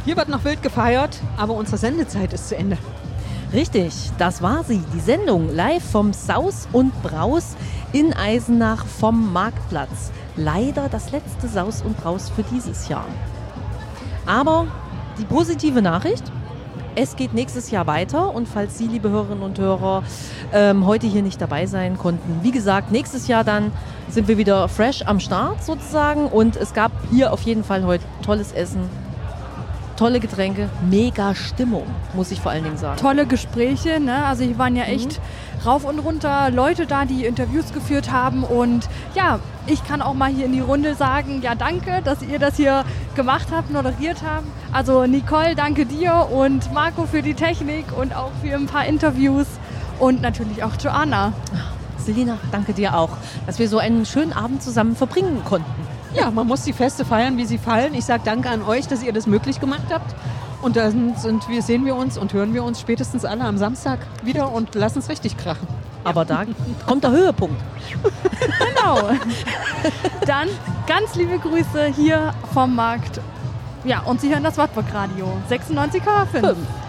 Hier wird noch wild gefeiert, aber unsere Sendezeit ist zu Ende. Richtig, das war sie, die Sendung live vom Saus und Braus in Eisenach vom Marktplatz. Leider das letzte Saus und Braus für dieses Jahr. Aber die positive Nachricht, es geht nächstes Jahr weiter und falls Sie, liebe Hörerinnen und Hörer, heute hier nicht dabei sein konnten, wie gesagt, nächstes Jahr dann sind wir wieder fresh am Start sozusagen und es gab hier auf jeden Fall heute tolles Essen, tolle Getränke, mega Stimmung, muss ich vor allen Dingen sagen. Tolle Gespräche, ne? Also hier waren ja echt rauf und runter Leute da, die Interviews geführt haben und ja, ich kann auch mal hier in die Runde sagen, ja danke, dass ihr das hier gemacht habt, moderiert habt. Also Nicole, danke dir und Marco für die Technik und auch für ein paar Interviews und natürlich auch Joanna. Selina, danke dir auch, dass wir so einen schönen Abend zusammen verbringen konnten. Ja, man muss die Feste feiern, wie sie fallen. Ich sage danke an euch, dass ihr das möglich gemacht habt. Und dann sehen wir uns und hören wir uns spätestens alle am Samstag wieder und lassen es richtig krachen. Aber da kommt der Höhepunkt. Genau. Dann ganz liebe Grüße hier vom Markt. Ja, und Sie hören das Wartburg Radio 96,5.